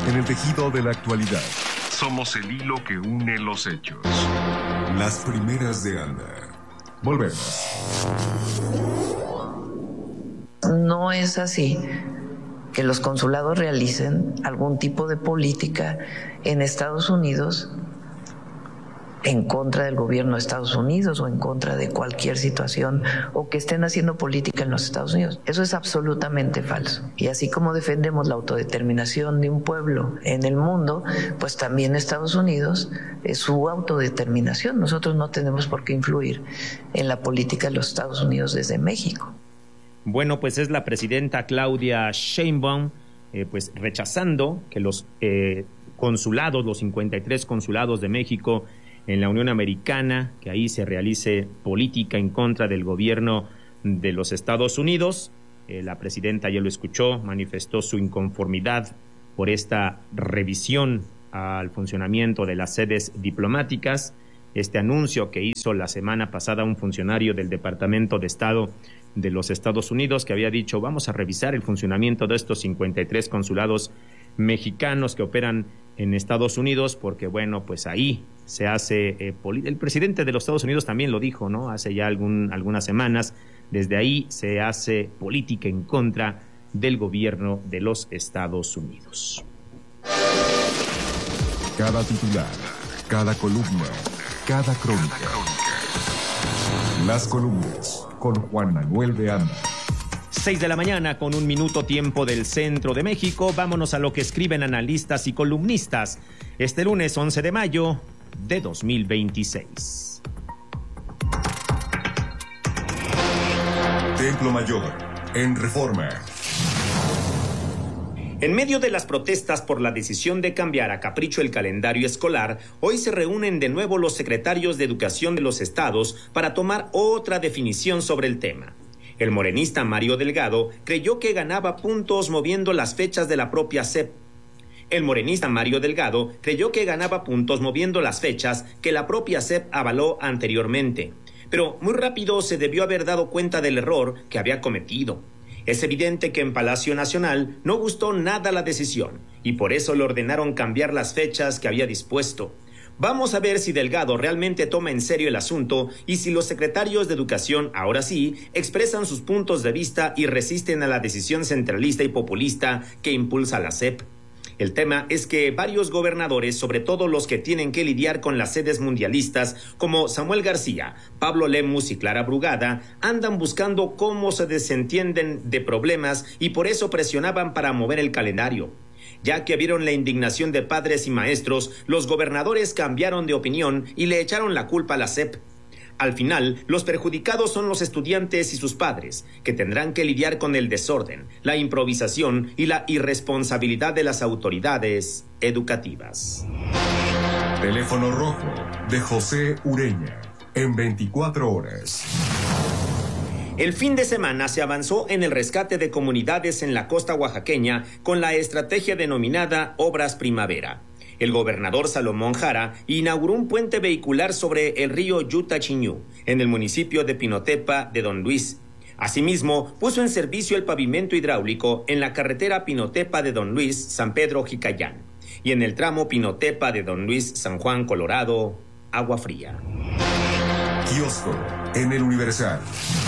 En el tejido de la actualidad. Somos el hilo que une los hechos. Las primeras de Anda. Volvemos. No es así que los consulados realicen algún tipo de política en Estados Unidos en contra del gobierno de Estados Unidos o en contra de cualquier situación, o que estén haciendo política en los Estados Unidos. Eso es absolutamente falso. Y así como defendemos la autodeterminación de un pueblo en el mundo, pues también Estados Unidos es su autodeterminación. Nosotros no tenemos por qué influir en la política de los Estados Unidos desde México. Bueno, pues es la presidenta Claudia Sheinbaum, pues rechazando que los consulados, los 53 consulados de México en la Unión Americana, que ahí se realice política en contra del gobierno de los Estados Unidos. La presidenta, ya lo escuchó, manifestó su inconformidad por esta revisión al funcionamiento de las sedes diplomáticas. Este anuncio que hizo la semana pasada un funcionario del Departamento de Estado de los Estados Unidos, que había dicho, vamos a revisar el funcionamiento de estos 53 consulados mexicanos que operan en Estados Unidos, porque bueno, pues ahí se hace el presidente de los Estados Unidos también lo dijo, ¿no? Hace ya algunas semanas, desde ahí se hace política en contra del gobierno de los Estados Unidos. Cada titular, cada columna, cada crónica. Las columnas con Juan Manuel de Anda. 6 de la mañana con 1 minuto tiempo del centro de México. Vámonos a lo que escriben analistas y columnistas este lunes 11 de mayo de 2026. Templo Mayor, en Reforma. En medio de las protestas por la decisión de cambiar a capricho el calendario escolar, hoy se reúnen de nuevo los secretarios de Educación de los estados para tomar otra definición sobre el tema. El morenista Mario Delgado creyó que ganaba puntos moviendo las fechas de la propia SEP. El morenista Mario Delgado creyó que ganaba puntos moviendo las fechas que la propia SEP avaló anteriormente. Pero muy rápido se debió haber dado cuenta del error que había cometido. Es evidente que en Palacio Nacional no gustó nada la decisión y por eso le ordenaron cambiar las fechas que había dispuesto. Vamos a ver si Delgado realmente toma en serio el asunto y si los secretarios de Educación, ahora sí, expresan sus puntos de vista y resisten a la decisión centralista y populista que impulsa la SEP. El tema es que varios gobernadores, sobre todo los que tienen que lidiar con las sedes mundialistas, como Samuel García, Pablo Lemus y Clara Brugada, andan buscando cómo se desentienden de problemas y por eso presionaban para mover el calendario. Ya que vieron la indignación de padres y maestros, los gobernadores cambiaron de opinión y le echaron la culpa a la SEP. Al final, los perjudicados son los estudiantes y sus padres, que tendrán que lidiar con el desorden, la improvisación y la irresponsabilidad de las autoridades educativas. Teléfono rojo de José Ureña, en 24 horas. El fin de semana se avanzó en el rescate de comunidades en la costa oaxaqueña con la estrategia denominada Obras Primavera. El gobernador Salomón Jara inauguró un puente vehicular sobre el río Yutachiñú, en el municipio de Pinotepa de Don Luis. Asimismo, puso en servicio el pavimento hidráulico en la carretera Pinotepa de Don Luis, San Pedro Jicayán, y en el tramo Pinotepa de Don Luis, San Juan, Colorado, Agua Fría. Kiosco, en el Universal.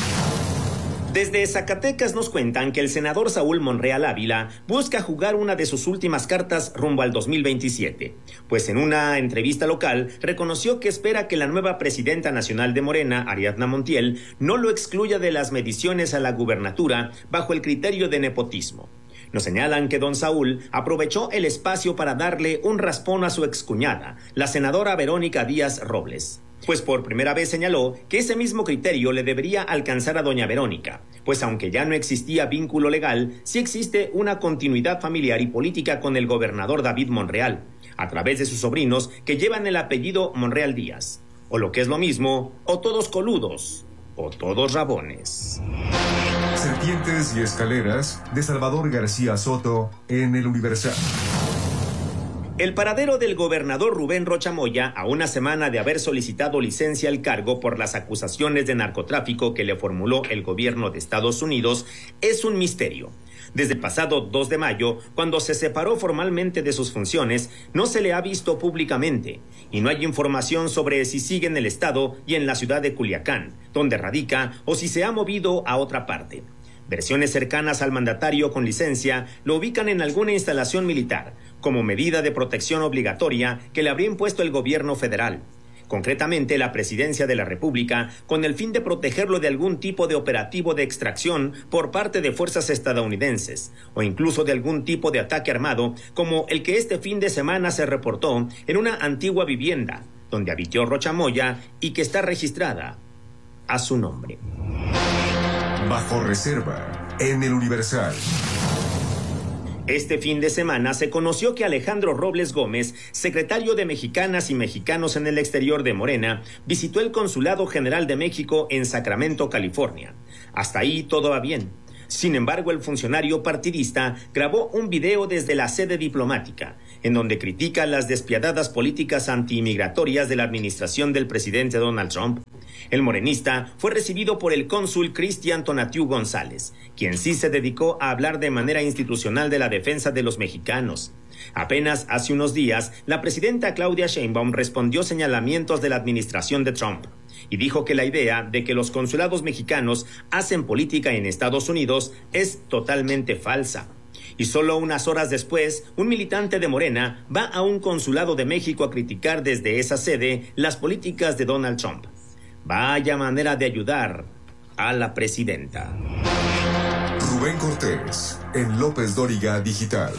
Desde Zacatecas nos cuentan que el senador Saúl Monreal Ávila busca jugar una de sus últimas cartas rumbo al 2027, pues en una entrevista local reconoció que espera que la nueva presidenta nacional de Morena, Ariadna Montiel, no lo excluya de las mediciones a la gubernatura bajo el criterio de nepotismo. Nos señalan que don Saúl aprovechó el espacio para darle un raspón a su excuñada, la senadora Verónica Díaz Robles. Pues por primera vez señaló que ese mismo criterio le debería alcanzar a doña Verónica, pues aunque ya no existía vínculo legal, sí existe una continuidad familiar y política con el gobernador David Monreal, a través de sus sobrinos que llevan el apellido Monreal Díaz. O lo que es lo mismo, o todos coludos, o todos rabones. Serpientes y escaleras de Salvador García Soto en el Universal. El paradero del gobernador Rubén Rocha Moya, a una semana de haber solicitado licencia al cargo por las acusaciones de narcotráfico que le formuló el gobierno de Estados Unidos, es un misterio. Desde el pasado 2 de mayo, cuando se separó formalmente de sus funciones, no se le ha visto públicamente y no hay información sobre si sigue en el estado y en la ciudad de Culiacán, donde radica, o si se ha movido a otra parte. Versiones cercanas al mandatario con licencia lo ubican en alguna instalación militar, como medida de protección obligatoria que le habría impuesto el gobierno federal. Concretamente, la Presidencia de la República, con el fin de protegerlo de algún tipo de operativo de extracción por parte de fuerzas estadounidenses, o incluso de algún tipo de ataque armado, como el que este fin de semana se reportó en una antigua vivienda, donde habitó Rocha Moya y que está registrada a su nombre. Bajo reserva, en el Universal. Este fin de semana se conoció que Alejandro Robles Gómez, secretario de Mexicanas y Mexicanos en el Exterior de Morena, visitó el Consulado General de México en Sacramento, California. Hasta ahí todo va bien. Sin embargo, el funcionario partidista grabó un video desde la sede diplomática, en donde critica las despiadadas políticas antiinmigratorias de la administración del presidente Donald Trump. El morenista fue recibido por el cónsul Cristian Tonatiu González, quien sí se dedicó a hablar de manera institucional de la defensa de los mexicanos. Apenas hace unos días, la presidenta Claudia Sheinbaum respondió señalamientos de la administración de Trump y dijo que la idea de que los consulados mexicanos hacen política en Estados Unidos es totalmente falsa. Y solo unas horas después, un militante de Morena va a un consulado de México a criticar desde esa sede las políticas de Donald Trump. Vaya manera de ayudar a la presidenta. Rubén Cortés, en López Dóriga Digital.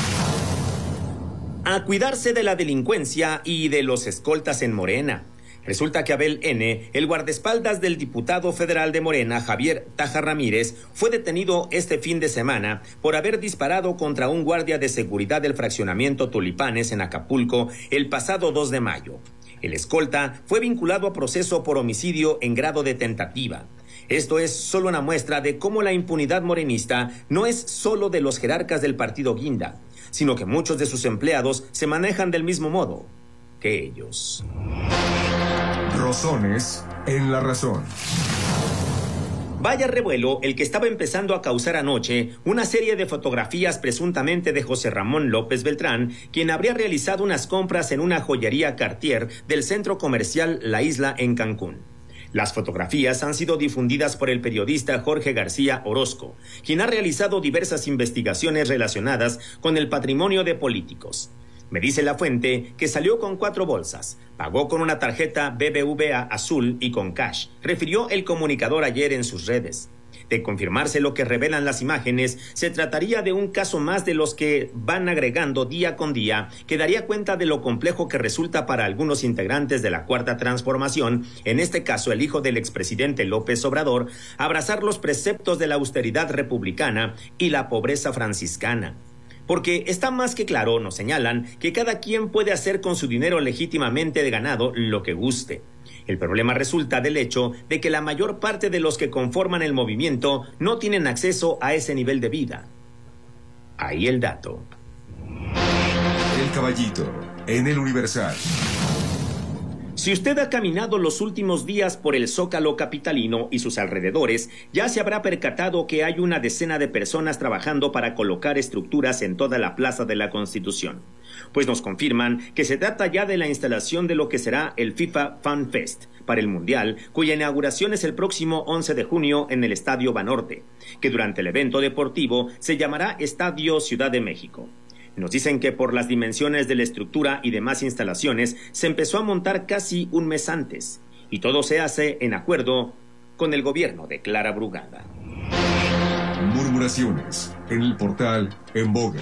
A cuidarse de la delincuencia y de los escoltas en Morena. Resulta que Abel N., el guardaespaldas del diputado federal de Morena, Javier Taja Ramírez, fue detenido este fin de semana por haber disparado contra un guardia de seguridad del fraccionamiento Tulipanes en Acapulco el pasado 2 de mayo. El escolta fue vinculado a proceso por homicidio en grado de tentativa. Esto es solo una muestra de cómo la impunidad morenista no es solo de los jerarcas del partido Guinda, sino que muchos de sus empleados se manejan del mismo modo que ellos. Rosones en la razón. Vaya revuelo el que estaba empezando a causar anoche una serie de fotografías presuntamente de José Ramón López Beltrán, quien habría realizado unas compras en una joyería Cartier del centro comercial La Isla en Cancún. Las fotografías han sido difundidas por el periodista Jorge García Orozco, quien ha realizado diversas investigaciones relacionadas con el patrimonio de políticos. Me dice la fuente que salió con 4 bolsas, pagó con una tarjeta BBVA azul y con cash, refirió el comunicador ayer en sus redes. De confirmarse lo que revelan las imágenes, se trataría de un caso más de los que van agregando día con día, que daría cuenta de lo complejo que resulta para algunos integrantes de la Cuarta Transformación, en este caso el hijo del expresidente López Obrador, abrazar los preceptos de la austeridad republicana y la pobreza franciscana. Porque está más que claro, nos señalan, que cada quien puede hacer con su dinero legítimamente ganado lo que guste. El problema resulta del hecho de que la mayor parte de los que conforman el movimiento no tienen acceso a ese nivel de vida. Ahí el dato. El Caballito, en el Universal. Si usted ha caminado los últimos días por el Zócalo capitalino y sus alrededores, ya se habrá percatado que hay una decena de personas trabajando para colocar estructuras en toda la Plaza de la Constitución. Pues nos confirman que se trata ya de la instalación de lo que será el FIFA Fan Fest para el Mundial, cuya inauguración es el próximo 11 de junio en el Estadio Banorte, que durante el evento deportivo se llamará Estadio Ciudad de México. Nos dicen que por las dimensiones de la estructura y demás instalaciones se empezó a montar casi un mes antes, y todo se hace en acuerdo con el gobierno de Clara Brugada. Murmuraciones en el portal En Boga.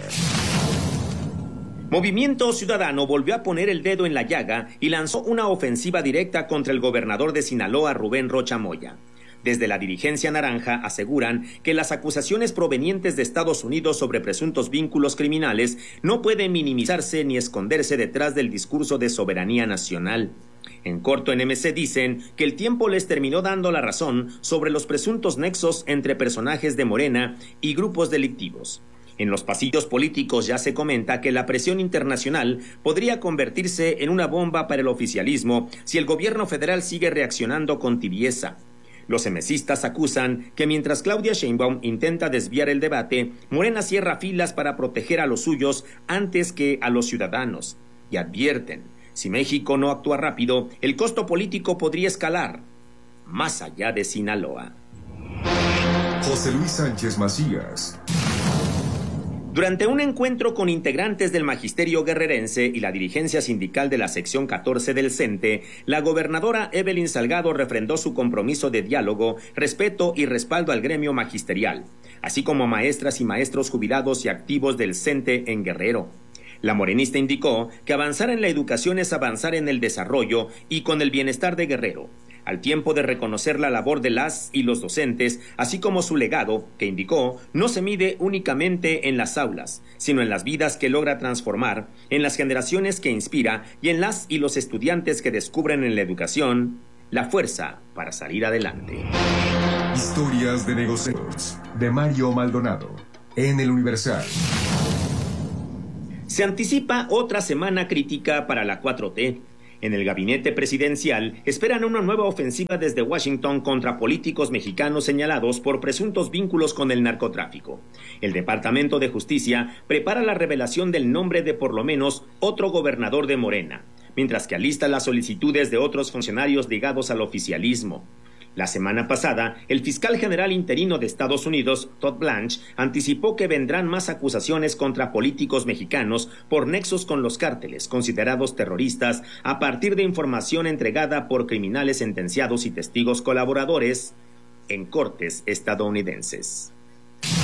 Movimiento Ciudadano volvió a poner el dedo en la llaga y lanzó una ofensiva directa contra el gobernador de Sinaloa, Rubén Rocha Moya. Desde la dirigencia naranja aseguran que las acusaciones provenientes de Estados Unidos sobre presuntos vínculos criminales no pueden minimizarse ni esconderse detrás del discurso de soberanía nacional. En corto, en MC dicen que el tiempo les terminó dando la razón sobre los presuntos nexos entre personajes de Morena y grupos delictivos. En los pasillos políticos ya se comenta que la presión internacional podría convertirse en una bomba para el oficialismo si el gobierno federal sigue reaccionando con tibieza. Los emesistas acusan que mientras Claudia Sheinbaum intenta desviar el debate, Morena cierra filas para proteger a los suyos antes que a los ciudadanos. Y advierten, si México no actúa rápido, el costo político podría escalar más allá de Sinaloa. José Luis Sánchez Macías. Durante un encuentro con integrantes del magisterio guerrerense y la dirigencia sindical de la sección 14 del CENTE, la gobernadora Evelyn Salgado refrendó su compromiso de diálogo, respeto y respaldo al gremio magisterial, así como a maestras y maestros jubilados y activos del CENTE en Guerrero. La morenista indicó que avanzar en la educación es avanzar en el desarrollo y con el bienestar de Guerrero, al tiempo de reconocer la labor de las y los docentes, así como su legado, que indicó, no se mide únicamente en las aulas, sino en las vidas que logra transformar, en las generaciones que inspira y en las y los estudiantes que descubren en la educación la fuerza para salir adelante. Historias de negocios, de Mario Maldonado, en El Universal. Se anticipa otra semana crítica para la 4T. En el gabinete presidencial esperan una nueva ofensiva desde Washington contra políticos mexicanos señalados por presuntos vínculos con el narcotráfico. El Departamento de Justicia prepara la revelación del nombre de por lo menos otro gobernador de Morena, mientras que alista las solicitudes de otros funcionarios ligados al oficialismo. La semana pasada, el fiscal general interino de Estados Unidos, Todd Blanche, anticipó que vendrán más acusaciones contra políticos mexicanos por nexos con los cárteles, considerados terroristas, a partir de información entregada por criminales sentenciados y testigos colaboradores en cortes estadounidenses.